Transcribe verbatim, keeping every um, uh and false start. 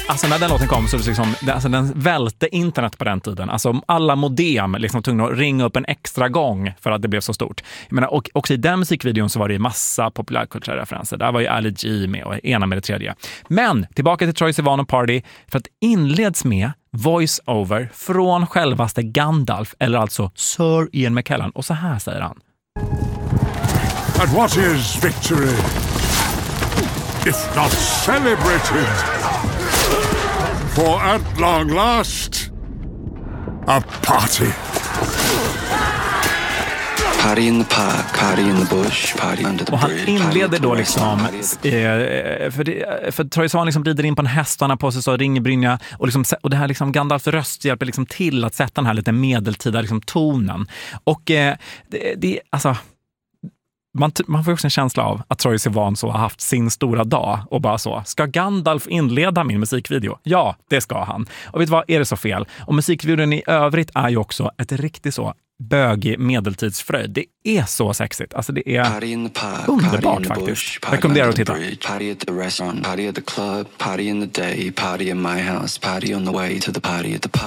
Alltså när den låten kom så liksom, alltså den välte internet på den tiden. Alltså alla modem liksom tvungna att ringa upp en extra gång för att det blev så stort. Jag menar, och också i den musikvideon så var det ju massa populärkulturella referenser. Där var ju Ali G med och ena med det tredje. Men tillbaka till Troye Sivan och Party för att inleds med voice-over från självaste Gandalf, eller alltså Sir Ian McKellen. Och så här säger han. And what is victory if not celebrated? For at long last, a party. Party in the park, party in the bush, party under the och han bridge. inleder då liksom, eh, för, det, för Troye Sivan liksom rider in på en häst och han har på sig så ringebrynja och, liksom, och det här liksom Gandalfs röst hjälper liksom till att sätta den här lite medeltida liksom tonen. Och eh, det, det, alltså... Man, man får också en känsla av att Troye Sivan så har haft sin stora dag och bara så, ska Gandalf inleda min musikvideo? Ja, det ska han. Och vet du vad, är det så fel? Och musikvideon i övrigt är ju också ett riktigt så bögig medeltidsfröjd. Det är så sexigt. Alltså det är park, underbart faktiskt. Jag rekommenderar att titta. Party at the restaurant, party at the club, party in the day, party in my house, party on the way to the party at the park.